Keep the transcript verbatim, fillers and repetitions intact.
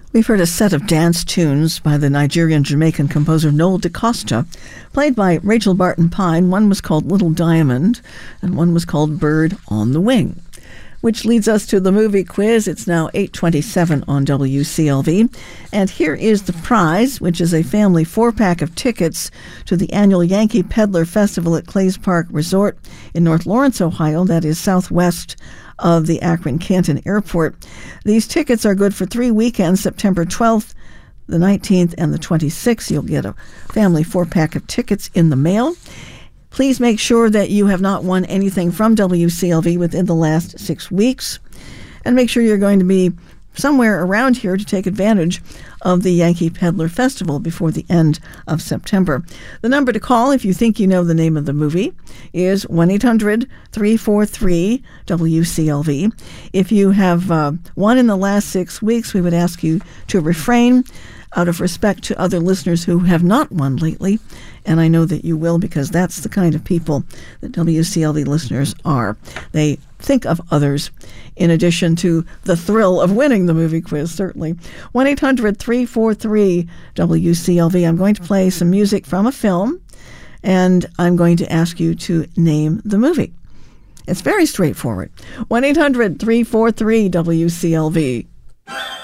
We've heard a set of dance tunes by the Nigerian-Jamaican composer Noel DaCosta, played by Rachel Barton Pine. One was called Little Diamond, and one was called Bird on the Wing. Which leads us to the movie quiz. It's now eight twenty-seven on W C L V. And here is the prize, which is a family four-pack of tickets to the annual Yankee Peddler Festival at Clays Park Resort in North Lawrence, Ohio. That is southwest of the Akron-Canton Airport. These tickets are good for three weekends, September twelfth, the nineteenth, and the twenty-sixth. You'll get a family four-pack of tickets in the mail. Please make sure that you have not won anything from W C L V within the last six weeks. And make sure you're going to be somewhere around here to take advantage of the Yankee Peddler Festival before the end of September. The number to call if you think you know the name of the movie is one eight hundred three four three W C L V. If you have uh, won in the last six weeks, we would ask you to refrain out of respect to other listeners who have not won lately. And I know that you will, because that's the kind of people that W C L V listeners are. They think of others in addition to the thrill of winning the movie quiz, certainly. one eight hundred three four three W C L V. I'm going to play some music from a film, and I'm going to ask you to name the movie. It's very straightforward. one eight hundred three four three W C L V.